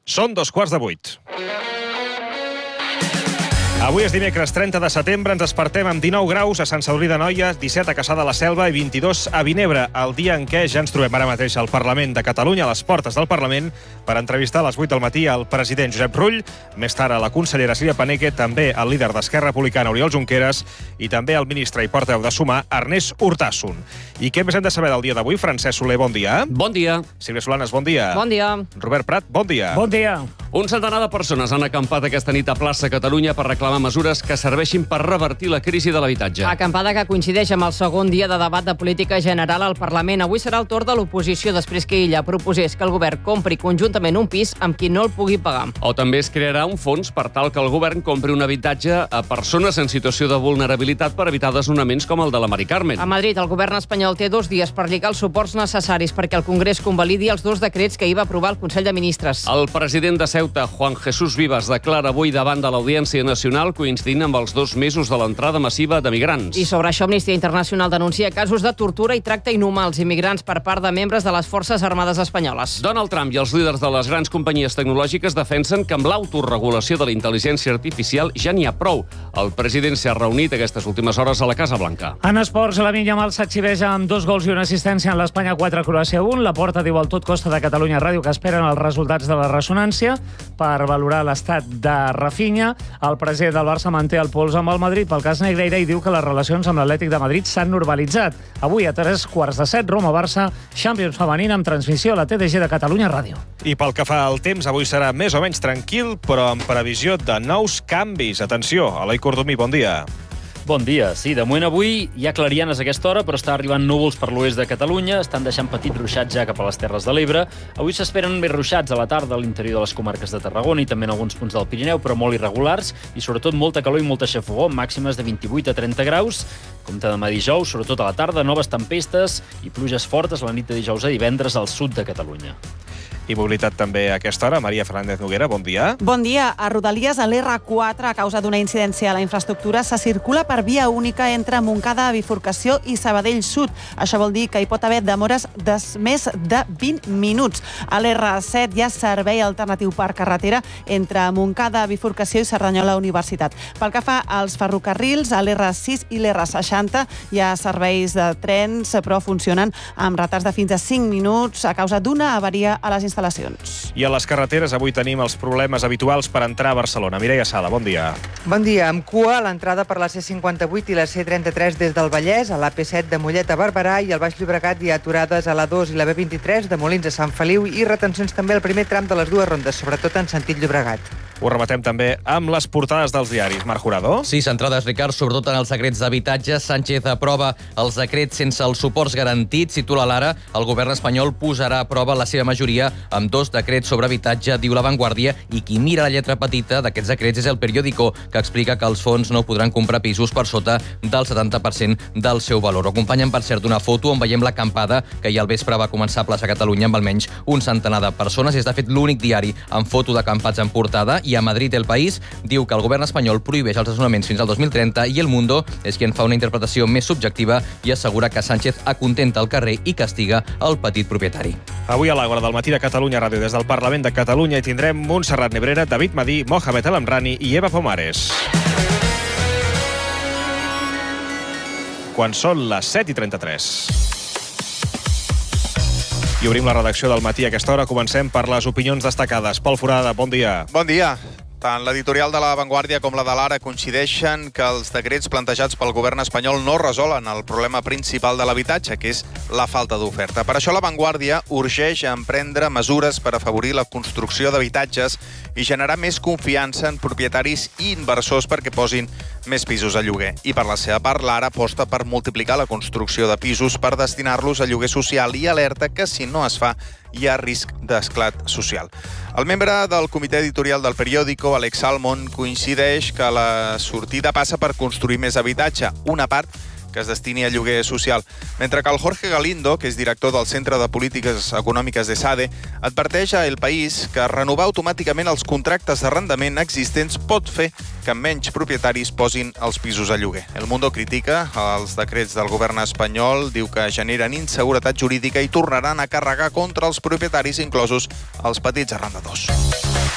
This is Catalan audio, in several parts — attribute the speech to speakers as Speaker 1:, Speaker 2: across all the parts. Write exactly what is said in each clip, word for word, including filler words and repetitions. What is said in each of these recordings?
Speaker 1: Són dos quarts de vuit. Avui és dimecres trenta de setembre, ens despertem amb dinou graus a Sant Sadurní d'Anoia, disset a Cassà de la Selva i vint-i-dos a Vinebre, el dia en què ja ens trobem ara mateix al Parlament de Catalunya, a les portes del Parlament, per entrevistar a les vuit del matí el president Josep Rull, més tard a la consellera Sílvia Paneque, també el líder d'Esquerra Republicana, Oriol Junqueras, i també el ministre i portaveu de Sumar, Ernest Urtasun. I què més hem de saber del dia d'avui? Francesc Soler, bon dia.
Speaker 2: Bon dia.
Speaker 1: Sílvia Solanes, bon dia.
Speaker 3: Bon dia.
Speaker 1: Robert Prat, bon dia.
Speaker 4: Bon dia.
Speaker 2: Un centenar de persones han acampat aquesta nit a plaça Catalunya per reclamar mesures que serveixin per revertir la crisi de l'habitatge.
Speaker 3: Acampada que coincideix amb el segon dia de debat de política general al Parlament. Avui serà el torn de l'oposició després que ella proposés que el govern compri conjuntament un pis amb qui no el pugui pagar.
Speaker 2: O també es crearà un fons per tal que el govern compri un habitatge a persones en situació de vulnerabilitat per evitar desnonaments com el de la Mari Carmen.
Speaker 3: A Madrid, el govern espanyol té dos dies per lligar els suports necessaris perquè el Congrés convalidi els dos decrets que hi va aprovar el Consell de Ministres.
Speaker 2: El president de Ceuta, Juan Jesús Vivas, declara avui davant de l'Audiència Nacional coincidint amb els dos mesos de l'entrada massiva de migrants.
Speaker 3: I sobre això, Amnistia Internacional denuncia casos de tortura i tracte inhumà als immigrants per part de membres de les Forces Armades espanyoles.
Speaker 2: Donald Trump i els líders de les grans companyies tecnològiques defensen que amb l'autoregulació de la intel·ligència artificial ja n'hi ha prou. El president s'ha reunit aquestes últimes hores a la Casa Blanca.
Speaker 4: En esports, Lamine Yamal s'exhibeix amb dos gols i una assistència en l'Espanya quatre, Croàcia un. La Porta diu al Tot Costa de Catalunya Ràdio que esperen els resultats de la ressonància per valorar l'estat de Rafinha. El president del Barça manté el pols amb el Madrid pel cas Negreira i diu que les relacions amb l'Atlètic de Madrid s'han normalitzat. Avui a tres quarts de set, Roma-Barça, Champions femenina amb transmissió a la T D G de Catalunya Ràdio.
Speaker 1: I pel que fa al temps, avui serà més o menys tranquil, però amb previsió de nous canvis. Atenció, Eloi Cordomí, bon dia.
Speaker 5: Bon dia. Sí, de moment avui hi ha clarianes a aquesta hora, però està arribant núvols per l'oest de Catalunya, estan deixant petits ruixats ja cap a les Terres de l'Ebre. Avui s'esperen més ruixats a la tarda a l'interior de les comarques de Tarragona i també en alguns punts del Pirineu, però molt irregulars, i sobretot molta calor i molta xafogor, màximes de vint-i-vuit a trenta graus. Compte demà dijous, sobretot a la tarda, noves tempestes i pluges fortes la nit de dijous a divendres al sud de Catalunya.
Speaker 1: I mobilitat també a aquesta hora. Maria Fernández Noguera, bon dia.
Speaker 6: Bon dia. A Rodalies, a l'R quatre, a causa d'una incidència a la infraestructura, se circula per via única entre Montcada, Bifurcació i Sabadell Sud. Això vol dir que hi pot haver demores de més de vint minuts. A l'R set hi ha servei alternatiu per carretera entre Montcada, Bifurcació i Cerdanyola Universitat. Pel que fa als ferrocarrils, a l'R sis i l'R seixanta hi ha serveis de trens, però funcionen amb retards de fins a cinc minuts a causa d'una avaria a les instal·lacions.
Speaker 1: I a les carreteres avui tenim els problemes habituals per entrar a Barcelona. Mireia Sala, bon dia.
Speaker 7: Bon dia. Amb cua a l'entrada per la C cinquanta-vuit i la C trenta-tres des del Vallès, a l'A P set de Mollet a Barberà i al Baix Llobregat hi ha aturades a l'A dos i la B vint-i-tres de Molins a Sant Feliu i retencions també al primer tram de les dues rondes, sobretot en sentit Llobregat.
Speaker 1: Ho rematem també amb les portades dels diaris. Marc Jurado.
Speaker 8: Sí, centrades, Ricard, sobretot en els decrets d'habitatge. Sánchez aprova els decrets sense els suports garantits. Titula l'Ara, el govern espanyol posarà a prova la seva majoria amb dos decrets sobre habitatge, diu La Vanguardia, i qui mira la lletra petita d'aquests decrets és El Periódico, que explica que els fons no podran comprar pisos per sota del setanta per cent del seu valor. Ho acompanyen, per cert, d'una foto on veiem l'acampada que ahir al vespre va començar a plaça Catalunya amb almenys un centenar de persones. És, de fet, l'únic diari amb foto d'acampats en portada. I a Madrid, El País diu que el govern espanyol prohibeix els desnonaments fins al dos mil trenta i El Mundo és qui en fa una interpretació més subjectiva i assegura que Sánchez acontenta el carrer i castiga el petit propietari.
Speaker 1: Avui a l'Àgora del matí de Catalunya Ràdio des del Parlament de Catalunya hi tindrem Montserrat Nebrera, David Madí, Mohamed El Amrani i Eva Pomares. Quan són les set i trenta-tres. I obrim la redacció del matí a aquesta hora. Comencem per les opinions destacades. Pol Forada, bon dia.
Speaker 9: Bon dia. Tant l'editorial de La Vanguardia com la de l'Ara coincideixen que els decrets plantejats pel govern espanyol no resolen el problema principal de l'habitatge, que és la falta d'oferta. Per això La Vanguardia urgeix a emprendre mesures per afavorir la construcció d'habitatges i generar més confiança en propietaris i inversors perquè posin més pisos a lloguer. I per la seva part, l'Ara aposta per multiplicar la construcció de pisos per destinar-los a lloguer social i alerta que si no es fa hi ha risc d'esclat social. El membre del comitè editorial del Periódico, Alex Salmon, coincideix que la sortida passa per construir més habitatge, una part que es destini a lloguer social, mentre que el Jorge Galindo, que és director del Centre de Polítiques Econòmiques de SADE, adverteix a El País que renovar automàticament els contractes d'arrendament existents pot fer que menys propietaris posin els pisos a lloguer. El Mundo critica els decrets del govern espanyol, diu que generen inseguretat jurídica i tornaran a carregar contra els propietaris, inclosos els petits arrendadors.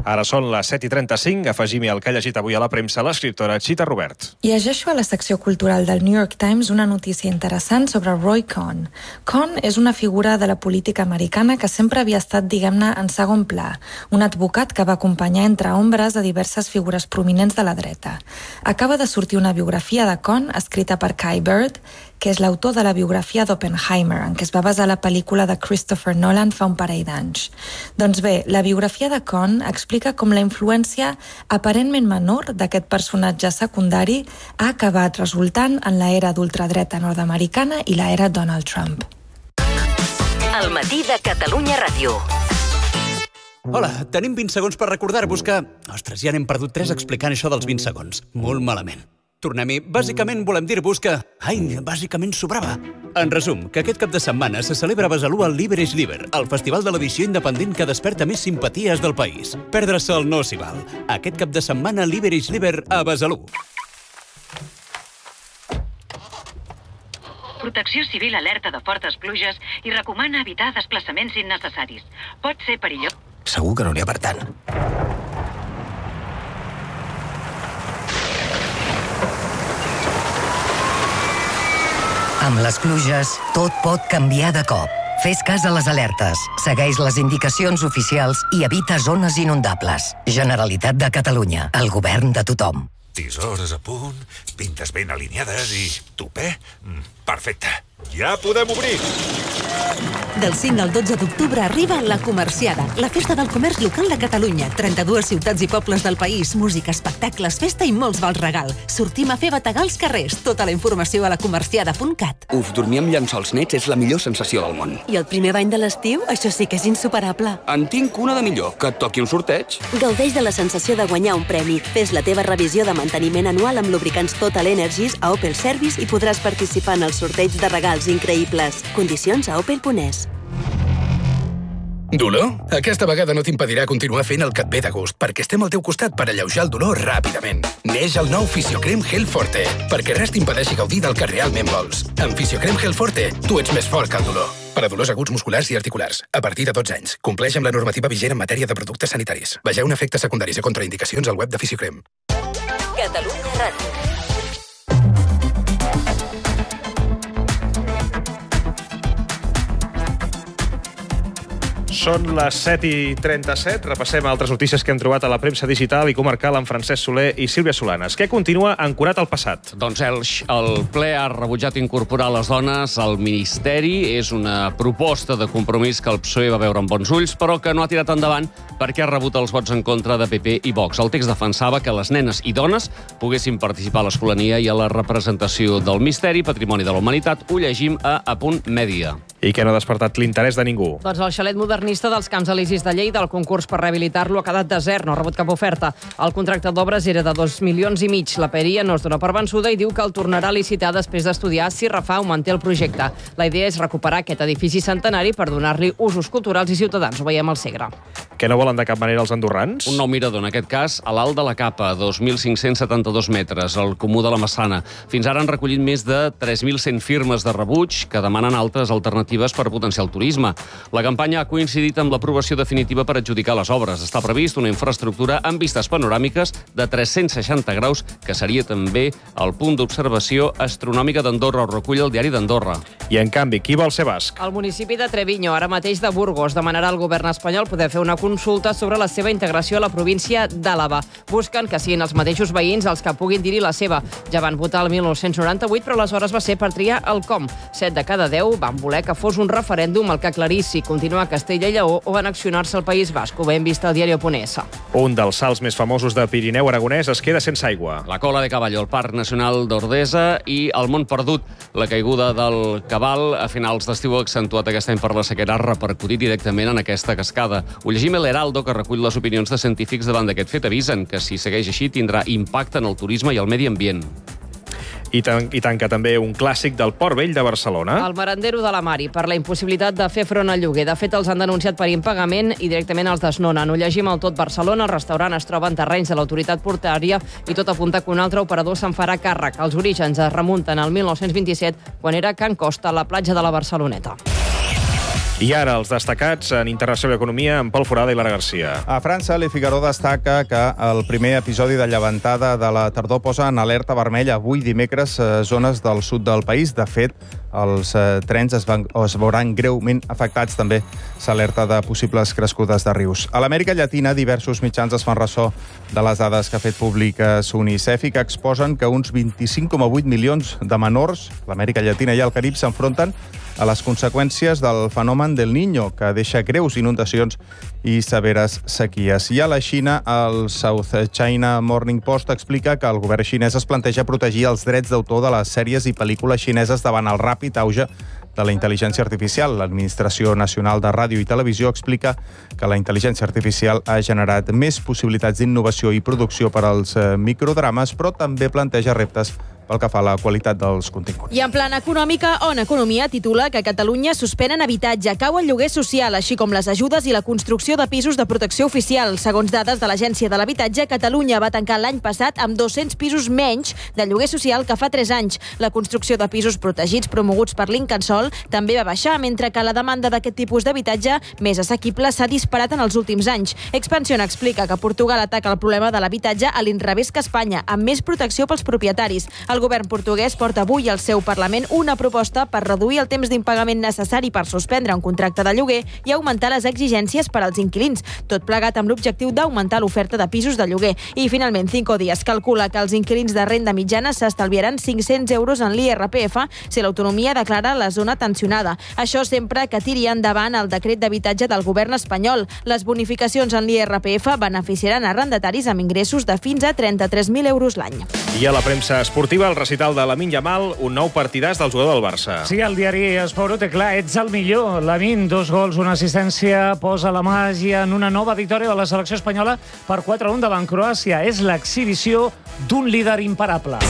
Speaker 1: Ara són les set i trenta-cinc, afegim-hi el que ha llegit avui a la premsa l'escriptora Chita Robert.
Speaker 10: Llegeixo a la secció cultural del New York Times una notícia interessant sobre Roy Cohn. Cohn és una figura de la política americana que sempre havia estat, diguem-ne, en segon pla. Un advocat que va acompanyar entre ombres a diverses figures prominents de la dreta. Acaba de sortir una biografia de Cohn escrita per Kai Bird, que és l'autor de la biografia d'Oppenheimer, en què es va basar la pel·lícula de Christopher Nolan fa un parell d'anys. Doncs bé, la biografia de Cohn explica com la influència aparentment menor d'aquest personatge secundari ha acabat resultant en l'era d'ultradreta nord-americana i l'era Donald Trump.
Speaker 11: El matí de Catalunya Ràdio.
Speaker 12: Hola, tenim vint segons per recordar-vos que... Ostres, ja n'hem perdut tres explicant això dels vint segons. Molt malament. Tornem-hi. Bàsicament volem dir-vos que... Ai, bàsicament sobrava. En resum, que aquest cap de setmana se celebra a Besalú el Libereix Liber, el festival de l'edició independent que desperta més simpaties del país. Perdre-se'l no s'hi val. Aquest cap de setmana Libereix Liber a Besalú.
Speaker 13: Protecció Civil alerta de fortes pluges i recomana evitar desplaçaments innecessaris. Pot ser perillós.
Speaker 14: Segur que no n'hi ha per tant.
Speaker 11: Amb les pluges, tot pot canviar de cop. Fes cas a les alertes, segueix les indicacions oficials i evita zones inundables. Generalitat de Catalunya, el govern de tothom.
Speaker 15: Tisores a punt, pintes ben alineades i tupè? Perfecte. Ja podem obrir!
Speaker 16: Del cinc al dotze d'octubre arriba La Comerciada, la festa del comerç local de Catalunya. trenta-dues ciutats i pobles del país, música, espectacles, festa i molts vals regal. Sortim a fer bategar als carrers. Tota la informació a la comerciada punt cat.
Speaker 17: Uf, dormir amb llençols nets és la millor sensació del món.
Speaker 16: I el primer bany de l'estiu? Això sí que és insuperable.
Speaker 17: En tinc una de millor, que et toqui un sorteig.
Speaker 16: Gaudeix de la sensació de guanyar un premi. Fes la teva revisió de manteniment anual amb lubricants Total Energies a Opel Service i podràs participar en el sorteig de regals increïbles. Condicions a opel punt es.
Speaker 18: Dolor? Aquesta vegada no t'impedirà continuar fent el que et ve de gust, perquè estem al teu costat per alleujar el dolor ràpidament. Neix el nou Fisiocrem Gel Forte, perquè res t'impedeixi gaudir del que realment vols. Amb Fisiocrem Gel Forte, tu ets més fort que el dolor. Per a dolors aguts musculars i articulars, a partir de dotze anys. Compleix amb la normativa vigent en matèria de productes sanitaris. Vegeu efectes secundaris i contraindicacions al web de Fisiocrem.
Speaker 11: Catalunya Ràdio.
Speaker 1: Són les set i trenta-set. Repassem altres notícies que hem trobat a la premsa digital i comarcal amb Francesc Soler i Sílvia Solanes. Què continua ancorat al passat?
Speaker 2: Doncs Elx, el ple ha rebutjat incorporar les dones al Ministeri. És una proposta de compromís que el P S O E va veure amb bons ulls, però que no ha tirat endavant perquè ha rebut els vots en contra de P P i Vox. El text defensava que les nenes i dones poguessin participar a l'escolania i a la representació del Misteri, Patrimoni de la Humanitat. Ho llegim a Apunt Mèdia.
Speaker 1: I que no ha despertat l'interès de ningú.
Speaker 3: Doncs el xalet modernista dels Camps Elisis de Lleida, el concurs per rehabilitar-lo ha quedat desert, no ha rebut cap oferta. El contracte d'obres era de dos milions i mig. La Peria no es dona per vençuda i diu que el tornarà a licitar després d'estudiar si refà o manté el projecte. La idea és recuperar aquest edifici centenari per donar-li usos culturals i ciutadans. Ho veiem al Segre.
Speaker 1: Que no volen de cap manera els andorrans?
Speaker 2: Un nou mirador, en aquest cas, a l'Alt de la Capa, dos mil cinc-cents setanta-dos metres, al Comú de la Massana. Fins ara han recollit més de tres mil cent firmes de rebuig que demanen altres alternatives per potenciar el turisme. La campanya ha coincidit amb l'aprovació definitiva per adjudicar les obres. Està previst una infraestructura amb vistes panoràmiques de tres-cents seixanta graus, que seria també el punt d'observació astronòmica d'Andorra, ho recull el Diari d'Andorra.
Speaker 1: I, en canvi, qui vol ser basc?
Speaker 3: El municipi de Treviño, ara mateix de Burgos, demanarà al govern espanyol poder fer una consulta sobre la seva integració a la província d'Àlava. Busquen que siguin els mateixos veïns els que puguin dir-hi la seva. Ja van votar el mil nou-cents noranta-vuit, però aleshores va ser per triar el com. Set de cada deu van voler que fos un referèndum el que aclarís si continuar a Castella i Lleó o annexionar-se al País Basc. Ho hem vist al diari Oponesa.
Speaker 1: Un dels salts més famosos de Pirineu aragonès es queda sense aigua.
Speaker 2: La Cola de Caballo, el Parc Nacional d'Ordesa i el Mont Perdut. La caiguda del cabal a finals d'estiu ha accentuat aquest any per la sequera, ha repercutit directament en aquesta cascada. Ho llegim a l'Heraldo, que recull les opinions de científics davant d'aquest fet. Avisen que si segueix així tindrà impacte en el turisme i el medi ambient.
Speaker 1: I, tan, I tanca també un clàssic del Port Vell de Barcelona.
Speaker 3: El merendero de la Mari, per la impossibilitat de fer front al lloguer. De fet, els han denunciat per impagament i directament els desnonen. Ho llegim al Tot Barcelona. El restaurant es troba en terrenys de l'autoritat portuària i tot apunta que un altre operador se'n farà càrrec. Els orígens es remunten al mil nou-cents vint-i-set, quan era Can Costa, a la platja de la Barceloneta.
Speaker 1: I ara els destacats en Internacional Economia amb Pol Forada i Lara Garcia.
Speaker 14: A França, Le Figaro destaca que el primer episodi de llevantada de la tardor posa en alerta vermella avui dimecres eh, zones del sud del país. De fet, els eh, trens es, van, es veuran greument afectats. També s'alerta de possibles crescudes de rius. A l'Amèrica Llatina, diversos mitjans es fan ressò de les dades que ha fet públiques UNICEF i que exposen que uns vint-i-cinc coma vuit milions de menors, l'Amèrica Llatina i el Carib, s'enfronten a les conseqüències del fenomen del Niño, que deixa greus inundacions i severes sequies. I a la Xina, el South China Morning Post explica que el govern xinès es planteja protegir els drets d'autor de les sèries i pel·lícules xineses davant el ràpid auge de la intel·ligència artificial. L'Administració Nacional de Ràdio i Televisió explica que la intel·ligència artificial ha generat més possibilitats d'innovació i producció per als microdrames, però també planteja reptes pel que fa a la qualitat dels continguts.
Speaker 19: I en plana econòmica, On Economia titula que Catalunya suspèn en habitatge, cau el lloguer social, així com les ajudes i la construcció de pisos de protecció oficial. Segons dades de l'Agència de l'Habitatge, Catalunya va tancar l'any passat amb dos-cents pisos menys de lloguer social que fa tres anys. La construcció de pisos protegits promoguts per l'Incasòl també va baixar, mentre que la demanda d'aquest tipus d'habitatge més assequible s'ha disparat en els últims anys. Expansión explica que Portugal ataca el problema de l'habitatge a l'inrevés que Espanya, amb més protecció pels propietaris. El govern portuguès porta avui al seu Parlament una proposta per reduir el temps d'impagament necessari per suspendre un contracte de lloguer i augmentar les exigències per als inquilins, tot plegat amb l'objectiu d'augmentar l'oferta de pisos de lloguer. I, finalment, Cinco Días calcula que els inquilins de renda mitjana s'estalviaran cinc-cents euros en l'I R P F si l'autonomia declara la zona tensionada. Això sempre que tiri endavant el decret d'habitatge del govern espanyol. Les bonificacions en l'I R P F beneficiaran arrendataris amb ingressos de fins a trenta-tres mil euros l'any.
Speaker 1: I a la premsa esportiva, el recital de Lamine Yamal, un nou partidàs del jugador del Barça.
Speaker 4: Sí, el diari Esport ho té clar, ets el millor. Lamine, dos gols, una assistència, posa la màgia en una nova victòria de la selecció espanyola per quatre a un davant Croàcia. És l'exhibició d'un líder imparable.